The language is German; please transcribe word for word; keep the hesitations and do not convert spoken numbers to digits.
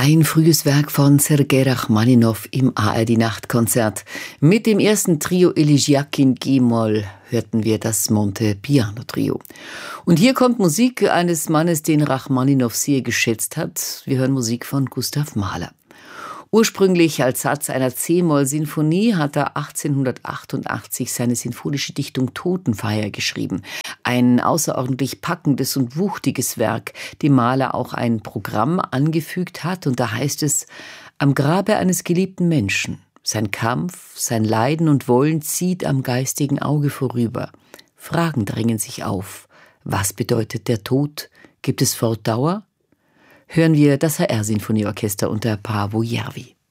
Ein frühes Werk von Sergei Rachmaninow im A R D-Nachtkonzert. Mit dem ersten Trio Elegiac in G-Moll hörten wir das Monte Piano Trio. Und hier kommt Musik eines Mannes, den Rachmaninow sehr geschätzt hat. Wir hören Musik von Gustav Mahler. Ursprünglich als Satz einer C-Moll-Sinfonie hat er achtzehnhundertachtundachtzig seine sinfonische Dichtung Totenfeier geschrieben. Ein außerordentlich packendes und wuchtiges Werk, dem Mahler auch ein Programm angefügt hat. Und da heißt es: Am Grabe eines geliebten Menschen. Sein Kampf, sein Leiden und Wollen zieht am geistigen Auge vorüber. Fragen drängen sich auf. Was bedeutet der Tod? Gibt es Fortdauer? Hören wir das H R-Sinfonieorchester unter Paavo Järvi.